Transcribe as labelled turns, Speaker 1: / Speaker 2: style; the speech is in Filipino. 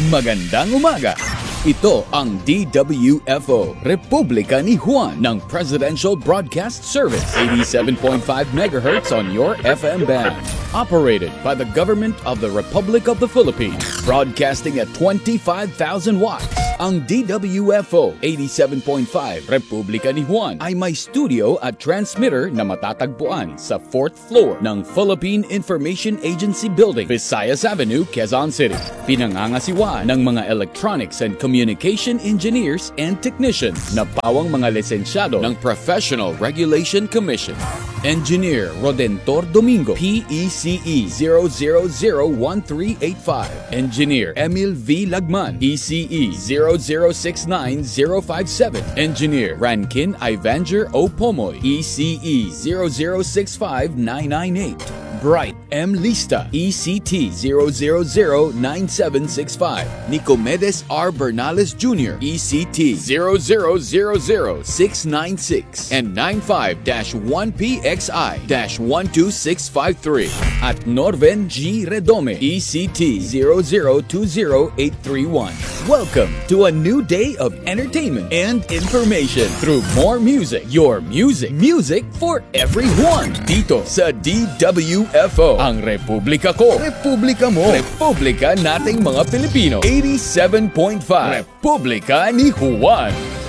Speaker 1: Magandang umaga! Ito ang DWFO, Republika ni Juan ng Presidential Broadcast Service, 87.5 MHz on your FM band. Operated by the Government of the Republic of the Philippines, broadcasting at 25,000 watts. Ang DWFO 87.5 Republika ni Juan ay may studio at transmitter na matatagpuan sa 4th floor ng Philippine Information Agency Building, Visayas Avenue, Quezon City. Pinangangasiwa ng mga electronics and communication engineers and technicians na pawang mga lisensyado ng Professional Regulation Commission. Engineer Rodentor Domingo, PECE 0001385. Engineer Emil V. Lagman, ECE 0069057. Engineer Rankin Ivanger O. Pomoy, ECE 0065998. Bright M. Lista, ECT 0009765. Nicomedes R. Bernales Jr., ECT 0000696 and 95-1PXI-12653. At Norven G. Redome, ECT 0020831. Welcome to a new day of entertainment and information through more music. Your music. Music for everyone. Dito sa DWFO. Ang Republika ko. Republika mo. Republika nating mga Pilipino. 87.5. Republika ni Juan.